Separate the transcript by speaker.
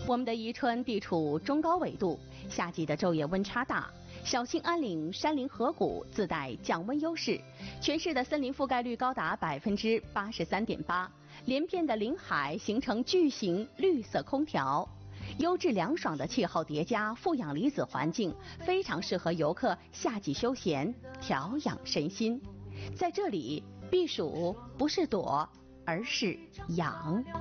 Speaker 1: 我们的宜春地处中高纬度，夏季的昼夜温差大。小兴安岭山林河谷自带降温优势，全市的森林覆盖率高达83.8%，连片的林海形成巨型绿色空调。优质凉爽的气候叠加负氧离子环境，非常适合游客夏季休闲调养身心。在这里避暑不是躲，而是养。